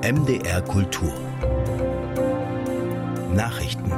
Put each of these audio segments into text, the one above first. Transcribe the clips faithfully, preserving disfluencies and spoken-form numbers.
M D R Kultur Nachrichten.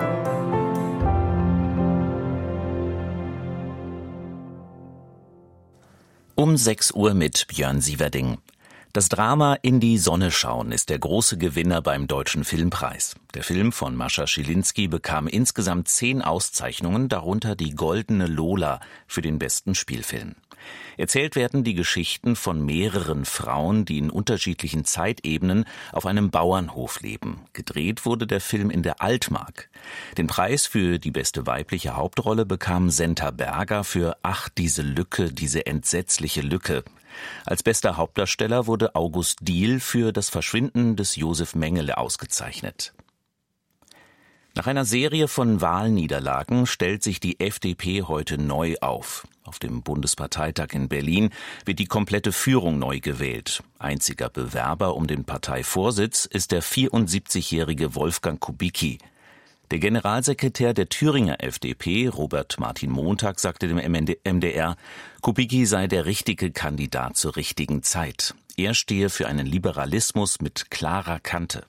Um sechs Uhr mit Björn Sieverding. Das Drama In die Sonne schauen ist der große Gewinner beim Deutschen Filmpreis. Der Film von Mascha Schilinski bekam insgesamt zehn Auszeichnungen, darunter die Goldene Lola für den besten Spielfilm. Erzählt werden die Geschichten von mehreren Frauen, die in unterschiedlichen Zeitebenen auf einem Bauernhof leben. Gedreht wurde der Film in der Altmark. Den Preis für die beste weibliche Hauptrolle bekam Senta Berger für Ach, diese Lücke, diese entsetzliche Lücke. Als bester Hauptdarsteller wurde August Diehl für das Verschwinden des Josef Mengele ausgezeichnet. Nach einer Serie von Wahlniederlagen stellt sich die F D P heute neu auf. Auf dem Bundesparteitag in Berlin wird die komplette Führung neu gewählt. Einziger Bewerber um den Parteivorsitz ist der vierundsiebzigjährige Wolfgang Kubicki. Der Generalsekretär der Thüringer F D P, Robert Martin Montag, sagte dem M D R, Kubicki sei der richtige Kandidat zur richtigen Zeit. Er stehe für einen Liberalismus mit klarer Kante.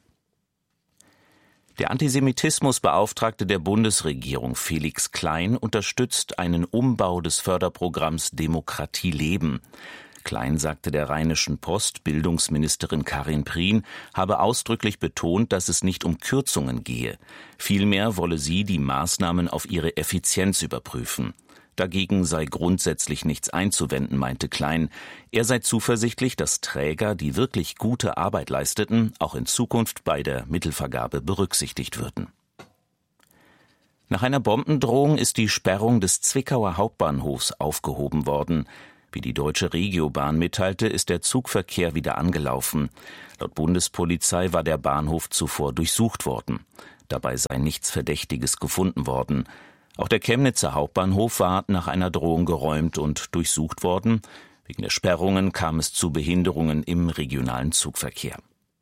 Der Antisemitismusbeauftragte der Bundesregierung, Felix Klein, unterstützt einen Umbau des Förderprogramms Demokratie leben. Klein sagte der Rheinischen Post, Bildungsministerin Karin Prien habe ausdrücklich betont, dass es nicht um Kürzungen gehe. Vielmehr wolle sie die Maßnahmen auf ihre Effizienz überprüfen. Dagegen sei grundsätzlich nichts einzuwenden, meinte Klein. Er sei zuversichtlich, dass Träger, die wirklich gute Arbeit leisteten, auch in Zukunft bei der Mittelvergabe berücksichtigt würden. Nach einer Bombendrohung ist die Sperrung des Zwickauer Hauptbahnhofs aufgehoben worden. Wie die Deutsche Regiobahn mitteilte, ist der Zugverkehr wieder angelaufen. Laut Bundespolizei war der Bahnhof zuvor durchsucht worden. Dabei sei nichts Verdächtiges gefunden worden. Auch der Chemnitzer Hauptbahnhof war nach einer Drohung geräumt und durchsucht worden. Wegen der Sperrungen kam es zu Behinderungen im regionalen Zugverkehr.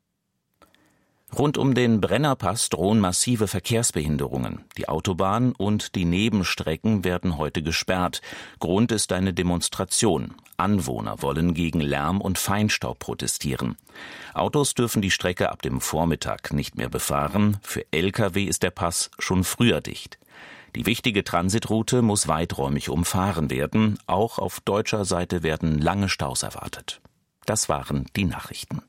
Rund um den Brennerpass drohen massive Verkehrsbehinderungen. Die Autobahn und die Nebenstrecken werden heute gesperrt. Grund ist eine Demonstration. Anwohner wollen gegen Lärm und Feinstaub protestieren. Autos dürfen die Strecke ab dem Vormittag nicht mehr befahren. Für L K W ist der Pass schon früher dicht. Die wichtige Transitroute muss weiträumig umfahren werden. Auch auf deutscher Seite werden lange Staus erwartet. Das waren die Nachrichten.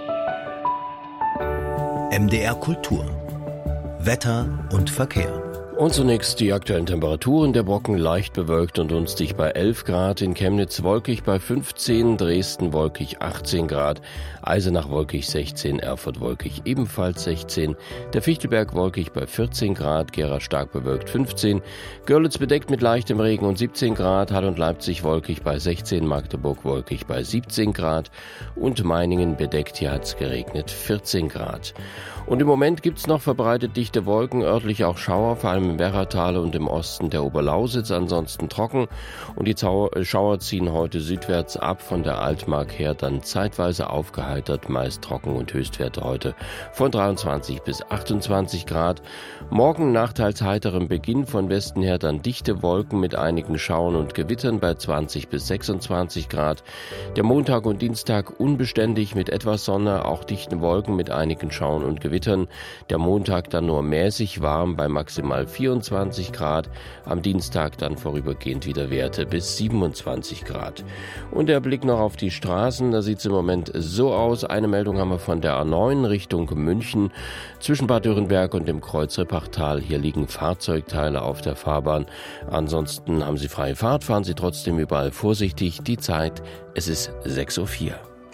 M D R Kultur Wetter und Verkehr. Und zunächst die aktuellen Temperaturen. Der Brocken leicht bewölkt und dunstig bei elf Grad, in Chemnitz wolkig bei fünfzehn, Dresden wolkig achtzehn Grad, Eisenach wolkig sechzehn, Erfurt wolkig ebenfalls sechzehn, der Fichtelberg wolkig bei vierzehn Grad, Gera stark bewölkt fünfzehn, Görlitz bedeckt mit leichtem Regen und siebzehn Grad, Halle und Leipzig wolkig bei sechzehn, Magdeburg wolkig bei siebzehn Grad und Meiningen bedeckt, hier hat's geregnet, vierzehn Grad. Und im Moment gibt's noch verbreitet dichte Wolken, örtlich auch Schauer, vor allem im Werratal und im Osten der Oberlausitz, ansonsten trocken. Und die Schauer ziehen heute südwärts ab, von der Altmark her dann zeitweise aufgeheitert, meist trocken und Höchstwerte heute von dreiundzwanzig bis achtundzwanzig Grad. Morgen nach teils heiterem Beginn, von Westen her dann dichte Wolken mit einigen Schauern und Gewittern bei zwanzig bis sechsundzwanzig Grad. Der Montag und Dienstag unbeständig mit etwas Sonne, auch dichten Wolken mit einigen Schauern und Gewittern. Der Montag dann nur mäßig warm bei maximal vierundzwanzig Grad, am Dienstag dann vorübergehend wieder Werte bis siebenundzwanzig Grad. Und der Blick noch auf die Straßen, da sieht es im Moment so aus. Eine Meldung haben wir von der A neun Richtung München, zwischen Bad Dürrenberg und dem Kreuz Rippachtal. Hier liegen Fahrzeugteile auf der Fahrbahn. Ansonsten haben Sie freie Fahrt, fahren Sie trotzdem überall vorsichtig. Die Zeit, es ist sechs Uhr vier.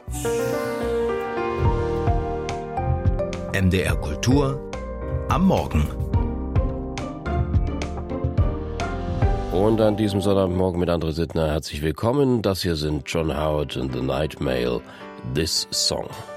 M D R Kultur am Morgen. Und an diesem Sonntagmorgen mit André Sittner herzlich willkommen. Das hier sind John Howard and the Night Mail, This Song.